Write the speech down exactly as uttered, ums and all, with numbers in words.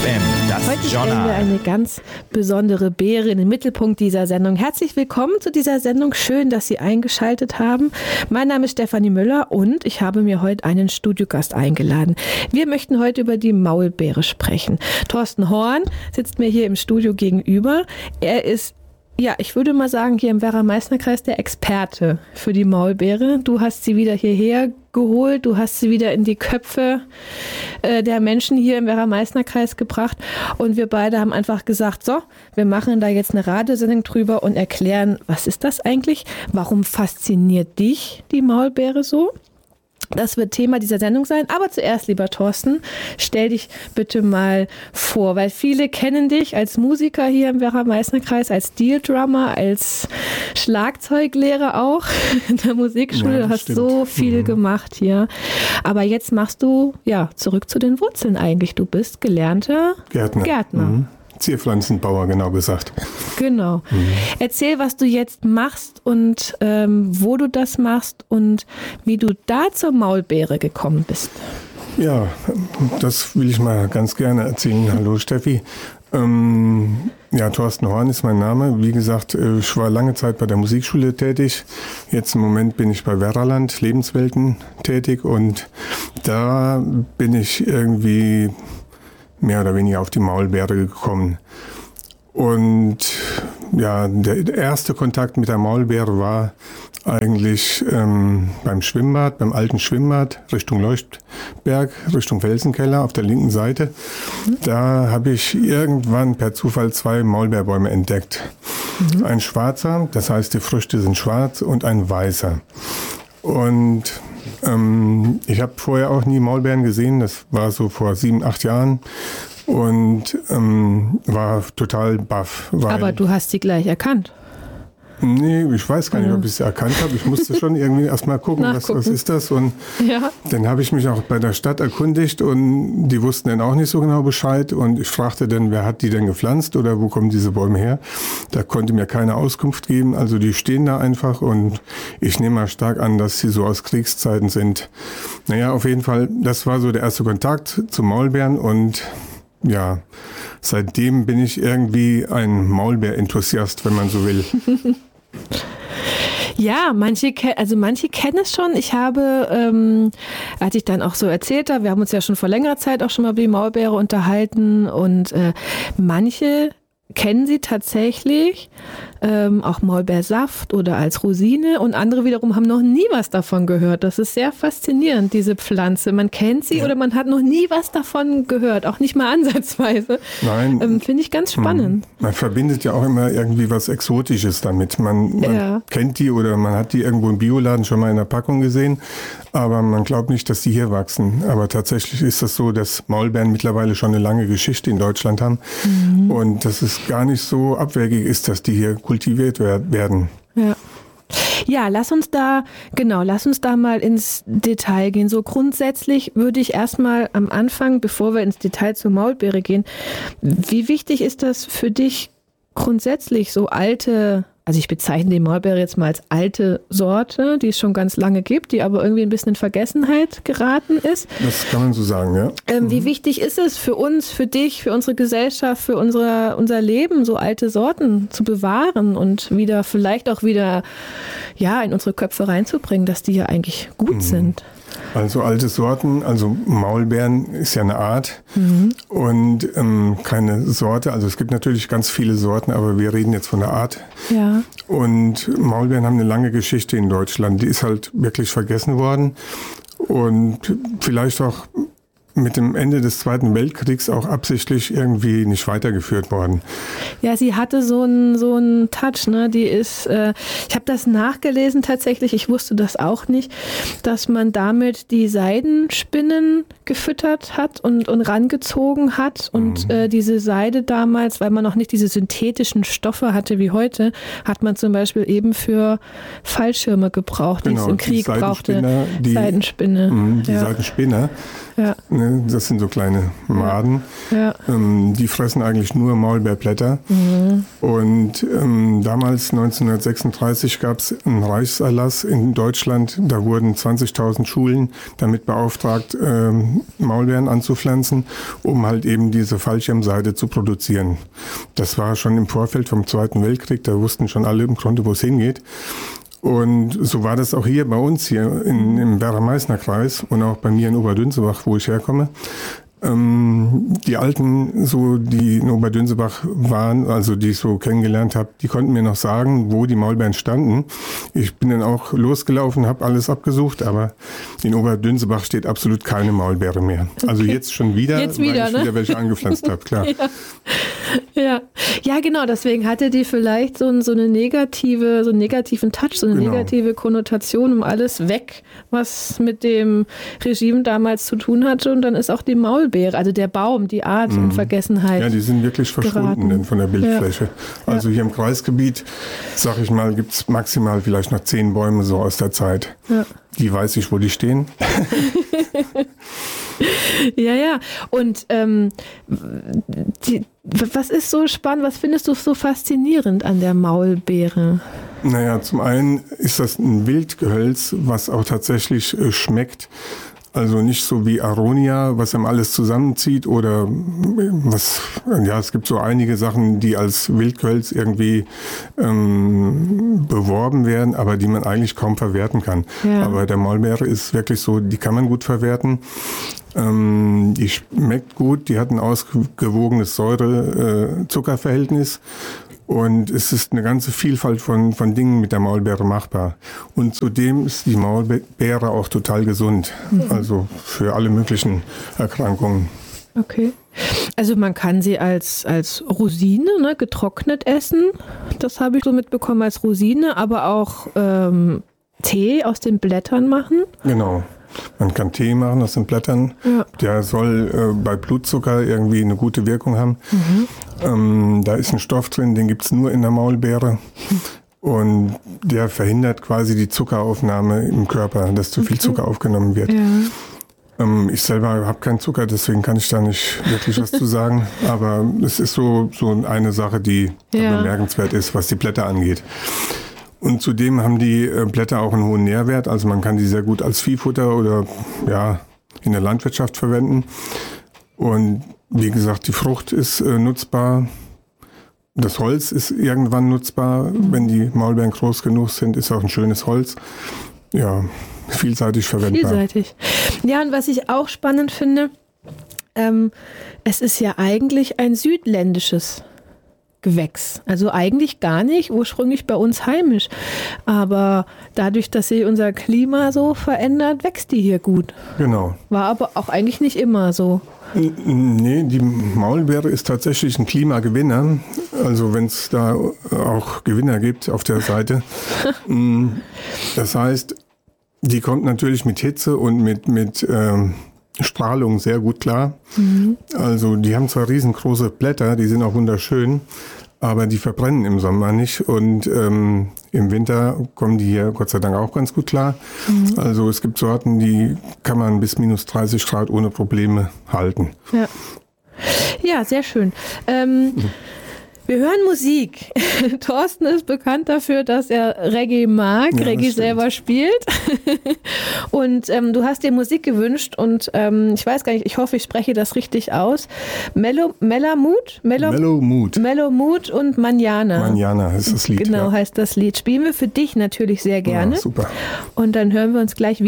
M, das Heute stellen Journal. wir eine ganz besondere Beere in den Mittelpunkt dieser Sendung. Herzlich willkommen zu dieser Sendung. Schön, dass Sie eingeschaltet haben. Mein Name ist Stefanie Müller und ich habe mir heute einen Studiogast eingeladen. Wir möchten heute über die Maulbeere sprechen. Thorsten Horn sitzt mir hier im Studio gegenüber. Er ist, ja, ich würde mal sagen, hier im Werra-Meißner-Kreis der Experte für die Maulbeere. Du hast sie wieder hierher geholt, du hast sie wieder in die Köpfe äh, der Menschen hier im Werra-Meißner-Kreis gebracht und wir beide haben einfach gesagt, so, wir machen da jetzt eine Radiosendung drüber und erklären, was ist das eigentlich? Warum fasziniert dich die Maulbeere so? Das wird Thema dieser Sendung sein. Aber zuerst, lieber Thorsten, stell dich bitte mal vor, weil viele kennen dich als Musiker hier im Werra-Meißner-Kreis, als Steel-Drummer, als Schlagzeuglehrer auch in der Musikschule. Ja, du hast stimmt. so viel Mhm. gemacht hier. Aber jetzt machst du, ja, zurück zu den Wurzeln eigentlich. Du bist gelernter Gärtner. Gärtner. Mhm. Zierpflanzenbauer, genau gesagt. Genau. Mhm. Erzähl, was du jetzt machst und ähm, wo du das machst und wie du da zur Maulbeere gekommen bist. Ja, das will ich mal ganz gerne erzählen. Hallo Steffi. Ähm, ja, Thorsten Horn ist mein Name. Wie gesagt, ich war lange Zeit bei der Musikschule tätig. Jetzt im Moment bin ich bei Werraland Lebenswelten tätig und da bin ich irgendwie mehr oder weniger auf die Maulbeere gekommen. Und ja, der, der erste Kontakt mit der Maulbeere war eigentlich ähm, beim Schwimmbad, beim alten Schwimmbad Richtung Leuchtberg, Richtung Felsenkeller auf der linken Seite. Da habe ich irgendwann per Zufall zwei Maulbeerbäume entdeckt. Mhm. Ein schwarzer, das heißt die Früchte sind schwarz, und ein weißer. Und ähm, ich habe vorher auch nie Maulbeeren gesehen, das war so vor sieben, acht Jahren. Und ähm, war total baff. Aber du hast sie gleich erkannt. Nee, ich weiß gar nicht, ob ich es erkannt habe. Ich musste schon irgendwie erstmal gucken, was, was ist das. Und ja. Dann habe ich mich auch bei der Stadt erkundigt und die wussten dann auch nicht so genau Bescheid. Und ich fragte dann, wer hat die denn gepflanzt oder wo kommen diese Bäume her? Da konnte mir keine Auskunft geben. Also die stehen da einfach und ich nehme mal stark an, dass sie so aus Kriegszeiten sind. Naja, auf jeden Fall, das war so der erste Kontakt zu Maulbeeren und ja, seitdem bin ich irgendwie ein Maulbeer-Enthusiast, wenn man so will. Ja, manche, also manche kennen es schon. Ich habe, ähm, als ich dann auch so erzählt habe, wir haben uns ja schon vor längerer Zeit auch schon mal über die Maulbeere unterhalten und äh, manche kennen sie tatsächlich, ähm, auch Maulbeersaft oder als Rosine, und andere wiederum haben noch nie was davon gehört. Das ist sehr faszinierend, diese Pflanze. Man kennt sie, ja, oder man hat noch nie was davon gehört, auch nicht mal ansatzweise. Nein. Ähm, finde ich ganz spannend. Man verbindet ja auch immer irgendwie was Exotisches damit. Man, man ja. kennt die oder man hat die irgendwo im Bioladen schon mal in der Packung gesehen, aber man glaubt nicht, dass die hier wachsen. Aber tatsächlich ist das so, dass Maulbeeren mittlerweile schon eine lange Geschichte in Deutschland haben, mhm, und dass es gar nicht so abwegig ist, dass die hier kultiviert werden. Ja. Ja, lass uns da, genau, lass uns da mal ins Detail gehen. So grundsätzlich würde ich erstmal am Anfang, bevor wir ins Detail zur Maulbeere gehen, wie wichtig ist das für dich grundsätzlich, so alte, also ich bezeichne die Maulbeere jetzt mal als alte Sorte, die es schon ganz lange gibt, die aber irgendwie ein bisschen in Vergessenheit geraten ist. Das kann man so sagen, ja. Ähm, wie wichtig ist es für uns, für dich, für unsere Gesellschaft, für unsere, unser Leben, so alte Sorten zu bewahren und wieder, vielleicht auch wieder, ja, in unsere Köpfe reinzubringen, dass die ja eigentlich gut mhm. sind? Also alte Sorten, also Maulbeeren ist ja eine Art, mhm, und ähm, keine Sorte. Also es gibt natürlich ganz viele Sorten, aber wir reden jetzt von der Art. Ja. Und Maulbeeren haben eine lange Geschichte in Deutschland. Die ist halt wirklich vergessen worden und vielleicht auch mit dem Ende des Zweiten Weltkriegs auch absichtlich irgendwie nicht weitergeführt worden. Ja, sie hatte so einen so einen Touch, ne? Die ist, äh, ich habe das nachgelesen tatsächlich, ich wusste das auch nicht, dass man damit die Seidenspinnen gefüttert hat und, und rangezogen hat und mhm. äh, diese Seide damals, weil man noch nicht diese synthetischen Stoffe hatte wie heute, hat man zum Beispiel eben für Fallschirme gebraucht, die genau, es im Krieg die brauchte. Die Seidenspinne. Mh, die ja. Seidenspinne. Ja. kleine, das sind so kleine Maden. Ja. Ähm, die fressen eigentlich nur Maulbeerblätter. Mhm. Und ähm, damals, neunzehnhundertsechsunddreißig, gab es einen Reichserlass in Deutschland. Da wurden zwanzigtausend Schulen damit beauftragt, ähm, Maulbeeren anzupflanzen, um halt eben diese Fallschirmseide zu produzieren. Das war schon im Vorfeld vom Zweiten Weltkrieg. Da wussten schon alle im Grunde, wo es hingeht. Und so war das auch hier bei uns, hier in, im Werra-Meißner-Kreis und auch bei mir in Oberdünzebach, wo ich herkomme. Ähm, die Alten, so die in Oberdünzebach waren, also die ich so kennengelernt habe, die konnten mir noch sagen, wo die Maulbeeren standen. Ich bin dann auch losgelaufen, habe alles abgesucht, aber in Oberdünzebach steht absolut keine Maulbeere mehr. Okay. Also jetzt schon wieder, jetzt wieder weil ich ne? wieder welche angepflanzt habe, klar. Ja. Ja. Ja, genau, deswegen hatte die vielleicht so, so eine negative, so einen negativen Touch, so eine genau. negative Konnotation um alles weg, was mit dem Regime damals zu tun hatte. Und dann ist auch die Maulbeere, also der Baum, die Art mhm. in Vergessenheit. Ja, die sind wirklich verschwunden denn von der Bildfläche. Ja. Also hier im Kreisgebiet, sag ich mal, gibt es maximal vielleicht noch zehn Bäume so aus der Zeit. Ja. Die weiß ich, wo die stehen. Ja, ja. Und ähm, die, was ist so spannend, was findest du so faszinierend an der Maulbeere? Naja, zum einen ist das ein Wildgehölz, was auch tatsächlich äh, schmeckt. Also nicht so wie Aronia, was einem alles zusammenzieht oder was, ja, es gibt so einige Sachen, die als Wildgehölz irgendwie ähm, beworben werden, aber die man eigentlich kaum verwerten kann. Ja. Aber der Maulbeere ist wirklich so, die kann man gut verwerten. Ähm, die schmeckt gut, die hat ein ausgewogenes Säure-Zucker-Verhältnis. Und es ist eine ganze Vielfalt von, von Dingen mit der Maulbeere machbar. Und zudem ist die Maulbeere auch total gesund. Mhm. Also für alle möglichen Erkrankungen. Okay. Also man kann sie als, als Rosine, ne, getrocknet essen. Das habe ich so mitbekommen als Rosine. Aber auch ähm, Tee aus den Blättern machen. Genau. Man kann Tee machen aus den Blättern. Ja. Der soll äh, bei Blutzucker irgendwie eine gute Wirkung haben. Mhm. Ähm, da ist ein Stoff drin, den gibt es nur in der Maulbeere. Und der verhindert quasi die Zuckeraufnahme im Körper, dass zu viel okay. Zucker aufgenommen wird. Ja. Ähm, ich selber habe keinen Zucker, deswegen kann ich da nicht wirklich was zu sagen. Aber es ist so, so eine Sache, die ja. bemerkenswert ist, was die Blätter angeht. Und zudem haben die Blätter auch einen hohen Nährwert. Also man kann die sehr gut als Viehfutter oder ja, in der Landwirtschaft verwenden. Und wie gesagt, die Frucht ist äh, nutzbar. Das Holz ist irgendwann nutzbar. Wenn die Maulbeeren groß genug sind, ist auch ein schönes Holz. Ja, vielseitig verwendbar. Vielseitig. Ja, und was ich auch spannend finde, ähm, es ist ja eigentlich ein südländisches Gewächs. Also eigentlich gar nicht ursprünglich bei uns heimisch. Aber dadurch, dass sich unser Klima so verändert, wächst die hier gut. Genau. War aber auch eigentlich nicht immer so. Nee, die Maulbeere ist tatsächlich ein Klimagewinner. Also wenn es da auch Gewinner gibt auf der Seite. Das heißt, die kommt natürlich mit Hitze und mit, mit ähm, Strahlung sehr gut klar. Mhm. Also die haben zwar riesengroße Blätter, die sind auch wunderschön, aber die verbrennen im Sommer nicht und ähm, im Winter kommen die hier Gott sei Dank auch ganz gut klar. Mhm. Also es gibt Sorten, die kann man bis minus dreißig Grad ohne Probleme halten. Ja, ja, sehr schön. Ähm, mhm. Wir hören Musik. Thorsten ist bekannt dafür, dass er Reggae mag, ja, Reggae selber spielt. Und ähm, du hast dir Musik gewünscht und ähm, ich weiß gar nicht, ich hoffe, ich spreche das richtig aus. Mellow, Mellamut? Mellow, Mellow Mood. Mellow Mood und Manjana. Manjana heißt das Lied. Genau, ja. heißt das Lied. Spielen wir für dich natürlich sehr gerne. Ja, super. Und dann hören wir uns gleich wieder.